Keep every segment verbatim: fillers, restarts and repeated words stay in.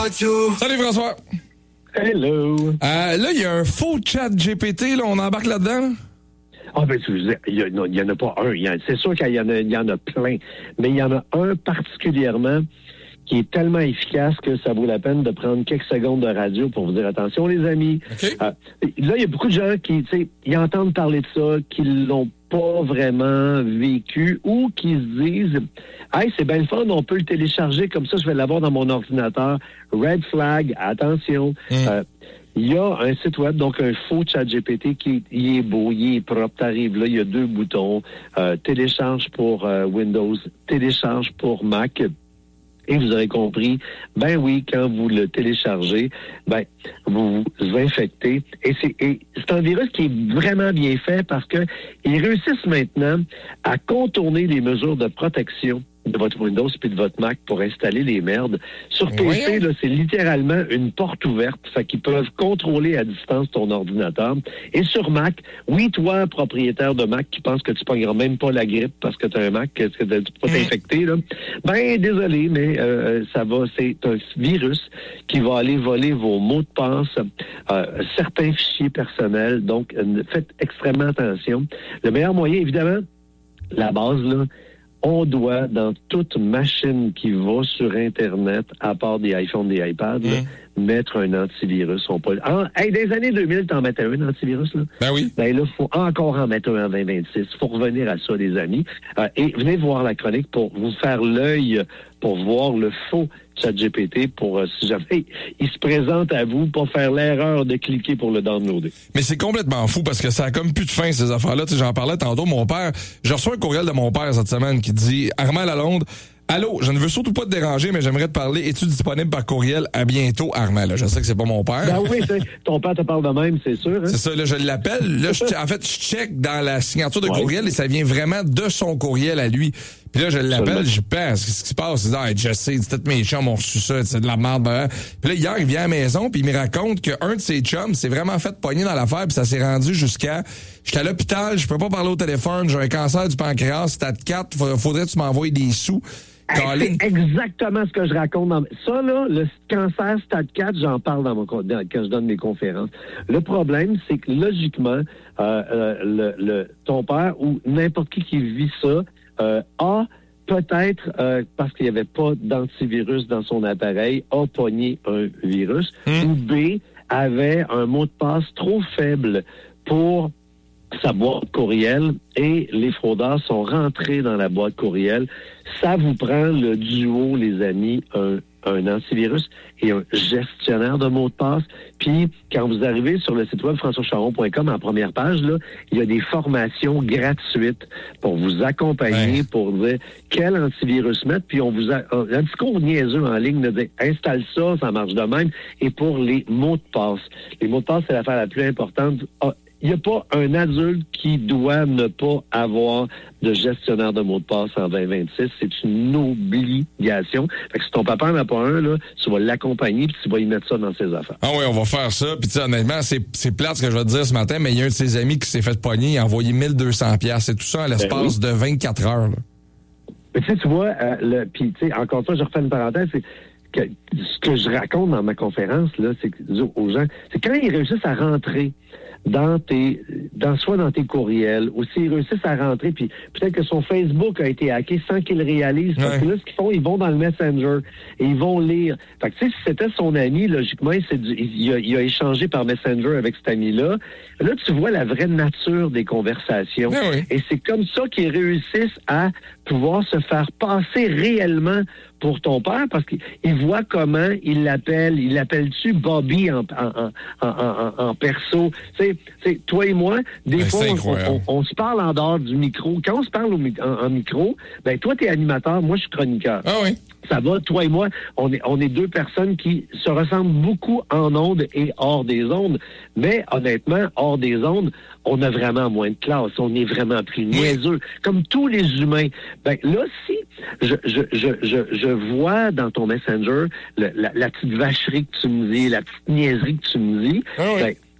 Salut François. Hello. Euh, là, il y a un faux chat G P T, là, on embarque là-dedans, là? Ah ben, tu veux il y en a pas un. Il y en, c'est sûr qu'il y en a, il y en a plein, mais il y en a un particulièrement qui est tellement efficace que ça vaut la peine de prendre quelques secondes de radio pour vous dire attention, les amis. Okay. Euh, là, il y a beaucoup de gens qui, tu sais, ils entendent parler de ça, qui l'ont pas vraiment vécu ou qui se disent « Hey, c'est bien le fun, on peut le télécharger comme ça, je vais l'avoir dans mon ordinateur. » Red flag, attention. Mm. Euh, il y a un site web, donc un faux chat G P T qui il est beau, il est propre. T'arrives là, il y a deux boutons. Euh, télécharge pour euh, Windows, télécharge pour Mac. Et vous aurez compris, ben oui, quand vous le téléchargez, ben vous vous infectez. Et c'est, et c'est un virus qui est vraiment bien fait parce que ils réussissent maintenant à contourner les mesures de protection de votre Windows puis de votre Mac pour installer les merdes. Sur P C, là, c'est littéralement une porte ouverte. Fait qu'ils peuvent contrôler à distance ton ordinateur. Et sur Mac, oui, toi, propriétaire de Mac, qui pense que tu pogneras même pas la grippe parce que tu as un Mac, que tu peux pas t'infecter, là. Ben, désolé, mais euh, ça va, c'est un virus qui va aller voler vos mots de passe, euh, certains fichiers personnels. Donc, euh, faites extrêmement attention. Le meilleur moyen, évidemment, la base, là, on doit, dans toute machine qui va sur Internet, à part des iPhones, des iPads, mmh. là, mettre un antivirus. On peut... en, hey, des années deux mille, t'en mettais un antivirus, là? Ben oui. Ben là, faut encore en mettre un en vingt vingt-six. Faut revenir à ça, les amis. Euh, et venez voir la chronique pour vous faire l'œil, pour voir le faux ChatGPT, pour euh, si jamais il se présente à vous, pas faire l'erreur de cliquer pour le downloader. Mais c'est complètement fou parce que ça a comme plus de fin, ces affaires-là. Tu sais, j'en parlais tantôt, mon père, j'ai reçu un courriel de mon père cette semaine qui dit « Armand Lalonde, allô, je ne veux surtout pas te déranger, mais j'aimerais te parler. Es-tu disponible par courriel? À bientôt, Armand. » Là, je sais que c'est pas mon père. Ben oui, ton père te parle de même, c'est sûr. Hein? C'est ça, là, je l'appelle. Là, je, en fait, je check dans la signature de ouais. courriel et ça vient vraiment de son courriel à lui. Puis là, je l'appelle, je pense, qu'est-ce qui se passe? Il dit, ah, je sais, peut-être mes chums ont reçu ça, c'est de la merde. Ben. Puis là, hier, il vient à la maison, puis il me raconte qu'un de ses chums s'est vraiment fait pogner dans l'affaire, puis ça s'est rendu jusqu'à, j'étais à l'hôpital, je peux pas parler au téléphone, j'ai un cancer du pancréas, stade quatre, faudrait que tu m'envoies des sous. Hey, c'est exactement ce que je raconte. Dans... Ça, là, le cancer stade quatre, j'en parle dans mon... quand je donne mes conférences. Le problème, c'est que logiquement, euh, euh, le, le, ton père ou n'importe qui qui vit ça euh, a peut-être, euh, parce qu'il n'y avait pas d'antivirus dans son appareil, a pogné un virus, mmh. ou B, avait un mot de passe trop faible pour sa boîte courriel et les fraudeurs sont rentrés dans la boîte courriel. Ça vous prend le duo, les amis, un, un antivirus et un gestionnaire de mots de passe. Puis, quand vous arrivez sur le site web françois charon point com, en première page, là, il y a des formations gratuites pour vous accompagner, ouais. pour dire quel antivirus mettre. Puis, on vous a un discours niaiseux en ligne de dire installe ça, ça marche de même. Et pour les mots de passe. Les mots de passe, c'est l'affaire la plus importante. Ah, il n'y a pas un adulte qui doit ne pas avoir de gestionnaire de mots de passe en vingt vingt-six. C'est une obligation. Fait que si ton papa n'en a pas un, là, tu vas l'accompagner puis tu vas y mettre ça dans ses affaires. Ah oui, on va faire ça. Puis tu sais, honnêtement, c'est, c'est plate ce que je vais te dire ce matin, mais il y a un de ses amis qui s'est fait pogner, il a envoyé mille deux cents dollars. C'est tout ça à l'espace ben oui. de vingt-quatre heures. Là. Mais tu sais, tu vois, euh, le, puis tu sais, encore une fois, je refais une parenthèse, c'est que ce que je raconte dans ma conférence, là, c'est que, aux gens, c'est quand ils réussissent à rentrer dans tes, dans soit dans tes courriels, ou s'ils réussissent à rentrer, puis peut-être que son Facebook a été hacké sans qu'il le réalise, parce ouais. que là, ce qu'ils font, ils vont dans le Messenger et ils vont lire. Fait que tu sais, si c'était son ami, logiquement, c'est du, il, a, il a échangé par Messenger avec cet ami-là. Là, tu vois la vraie nature des conversations. Ouais, et c'est comme ça qu'ils réussissent à pouvoir se faire passer réellement pour ton père, parce qu'il voit comment il l'appelle. Il l'appelle-tu Bobby en, en, en, en, en perso? Tu sais, toi et moi, des ben, fois, on, on, on se parle en dehors du micro. Quand on se parle au, en, en micro, ben toi, t'es animateur, moi, je suis chroniqueur. Ah oui. Ça va, toi et moi, on est, on est deux personnes qui se ressemblent beaucoup en ondes et hors des ondes. Mais honnêtement, hors des ondes, on a vraiment moins de classe. On est vraiment plus niaiseux. Comme tous les humains. Ben là, si je, je, je, je, je vois dans ton Messenger le, la, la petite vacherie que tu me dis, la petite niaiserie que tu me dis, ah oui. ben,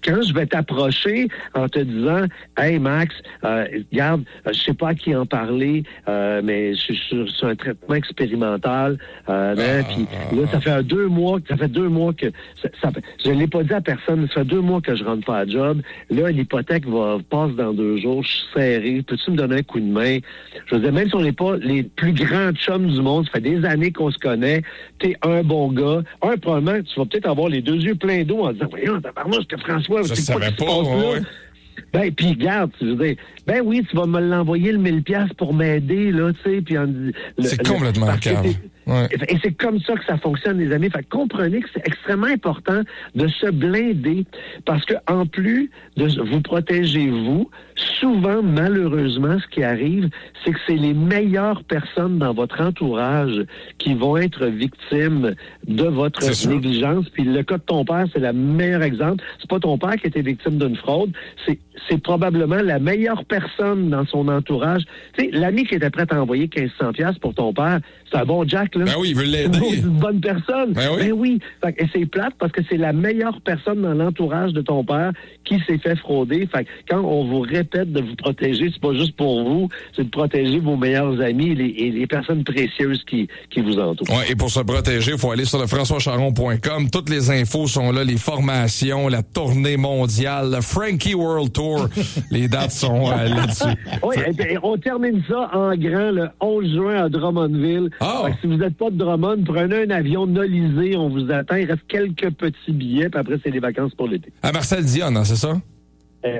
quand je vais t'approcher en te disant « Hey Max, euh, regarde, je sais pas à qui en parler, euh, mais je suis sur, sur un traitement expérimental. Euh, hein, puis là, ça fait deux mois, ça fait deux mois que ça, ça, je l'ai pas dit à personne, ça fait deux mois que je rentre pas à job. Là, l'hypothèque va passe dans deux jours, je suis serré. Peux-tu me donner un coup de main? Je veux dire, même si on n'est pas les plus grands chums du monde, ça fait des années qu'on se connaît, t'es un bon gars. Un, probablement, tu vas peut-être avoir les deux yeux pleins d'eau en disant, voyons, tabarnouche, que François, je c'est quoi savais qui se pas, passe là? ouais. Ben, puis garde, tu veux dire, ben oui, tu vas me l'envoyer le mille piastres pour m'aider, là, tu sais, puis on dit... C'est complètement calme. Ouais. Et c'est comme ça que ça fonctionne, les amis. Fait que comprenez que c'est extrêmement important de se blinder parce que en plus de vous protéger vous, souvent, malheureusement, ce qui arrive, c'est que c'est les meilleures personnes dans votre entourage qui vont être victimes de votre négligence. Puis le cas de ton père, c'est le meilleur exemple. C'est pas ton père qui était victime d'une fraude, c'est c'est probablement la meilleure personne dans son entourage. Tu sais, l'ami qui était prêt à envoyer quinze cents piastres pour ton père, c'est un bon Jack, là. Ben oui, il veut l'aider. C'est une bonne personne. Ben oui. Ben oui. Fait que, et c'est plate parce que c'est la meilleure personne dans l'entourage de ton père qui s'est fait frauder. Fait que quand on vous répète de vous protéger, c'est pas juste pour vous, c'est de protéger vos meilleurs amis et les, et les personnes précieuses qui, qui vous entourent. Ouais, et pour se protéger, il faut aller sur le françois charon point com. Toutes les infos sont là, les formations, la tournée mondiale, le Frankie World Tour. Les dates sont euh, là-dessus. Oui, et, et on termine ça en grand le onze juin à Drummondville. Oh. Fait que si vous n'êtes pas de Drummond, prenez un avion Nolisé, on vous attend. Il reste quelques petits billets, puis après, c'est les vacances pour l'été. À Marcel Dion, hein, c'est ça? Euh,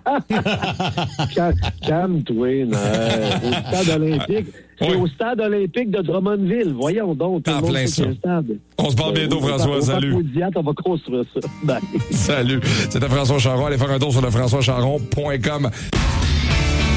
Calme-toi, non. Au stade olympique. C'est oui. Au stade olympique de Drummondville. Voyons donc. T'en plein ça. On se parle bientôt, François. Salut. On va construire ça. Bye. Salut. C'était François Charon. Allez faire un tour sur le françois charon point com.